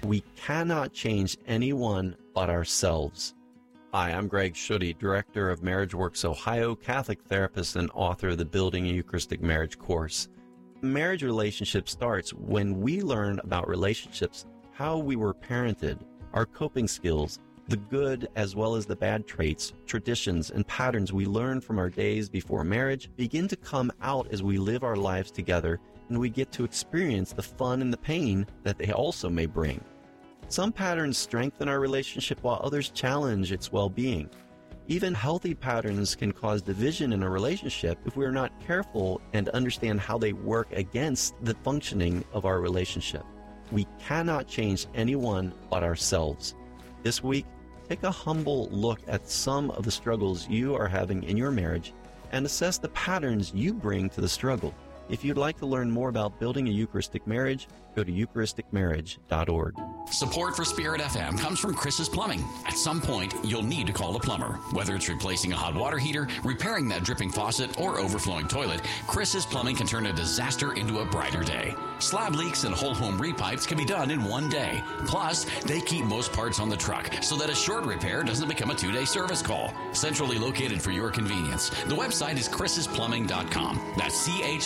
We cannot change anyone but ourselves. Hi, I'm Greg Schutte, Director of MarriageWorks Ohio, Catholic therapist and author of the Building a Eucharistic Marriage course. Marriage relationship starts when we learn about relationships, how we were parented, our coping skills, the good as well as the bad traits, traditions, and patterns we learn from our days before marriage begin to come out as we live our lives together, and we get to experience the fun and the pain that they also may bring. Some patterns strengthen our relationship while others challenge its well-being. Even healthy patterns can cause division in a relationship if we are not careful and understand how they work against the functioning of our relationship. We cannot change anyone but ourselves. This week, take a humble look at some of the struggles you are having in your marriage and assess the patterns you bring to the struggle. If you'd like to learn more about building a Eucharistic marriage, go to eucharisticmarriage.org. Support for Spirit FM comes from Chris's Plumbing. At some point, you'll need to call a plumber. Whether it's replacing a hot water heater, repairing that dripping faucet, or overflowing toilet, Chris's Plumbing can turn a disaster into a brighter day. Slab leaks and whole home repipes can be done in one day. Plus, they keep most parts on the truck so that a short repair doesn't become a 2-day service call. Centrally located for your convenience. The website is chrissplumbing.com. That's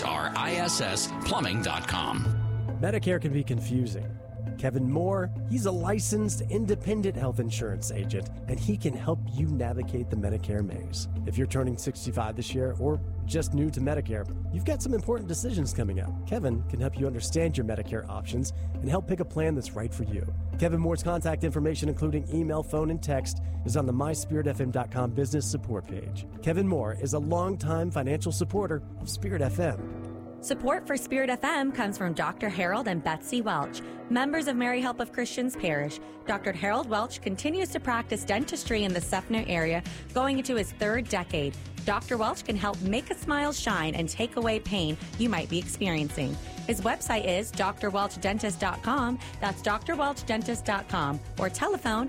CHRISS plumbing.com. Medicare can be confusing. Kevin Moore, he's a licensed independent health insurance agent, and he can help you navigate the Medicare maze. If you're turning 65 this year or just new to Medicare, you've got some important decisions coming up. Kevin can help you understand your Medicare options and help pick a plan that's right for you. Kevin Moore's contact information, including email, phone, and text, is on the myspiritfm.com business support page. Kevin Moore is a longtime financial supporter of Spirit FM. Support for Spirit FM comes from Dr. Harold and Betsy Welch, members of Mary Help of Christians Parish. Dr. Harold Welch continues to practice dentistry in the Sefner area, going into his 3rd decade. Dr. Welch can help make a smile shine and take away pain you might be experiencing. His website is drwelchdentist.com. That's drwelchdentist.com, or telephone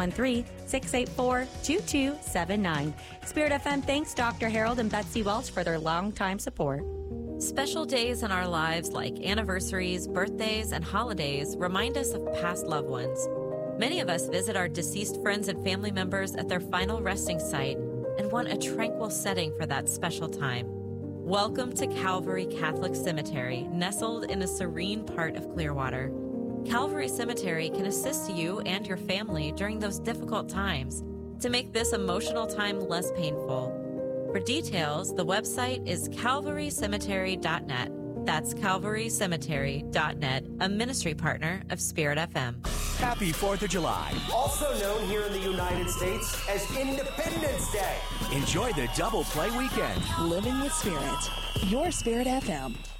813-684-2279. Spirit FM thanks Dr. Harold and Betsy Welch for their longtime support. Special days in our lives like anniversaries, birthdays, and holidays remind us of past loved ones. Many of us visit our deceased friends and family members at their final resting site and want a tranquil setting for that special time. Welcome to Calvary Catholic Cemetery, nestled in a serene part of Clearwater. Calvary Cemetery can assist you and your family during those difficult times to make this emotional time less painful. For details, the website is calvarycemetery.net. That's calvarycemetery.net, a ministry partner of Spirit FM. Happy 4th of July. Also known here in the United States as Independence Day. Enjoy the double play weekend. Living with Spirit. Your Spirit FM.